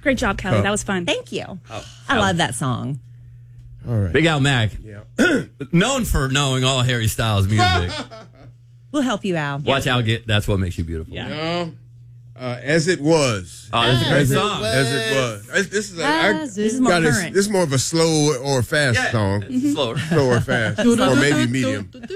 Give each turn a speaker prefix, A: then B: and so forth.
A: Great job, Kelly. That was fun.
B: Thank you. I love that song.
C: All right.
D: Big Al Mac.
C: Yeah.
D: Known for knowing all Harry Styles music.
B: We'll help you out.
D: Watch Al get That's What Makes You Beautiful.
A: Yeah.
C: As It Was.
D: Oh, that's a great song.
C: As It Was. This
B: is more current.
C: This is more of a slow or fast song.
D: Slower.
C: Slow or fast. Or maybe medium.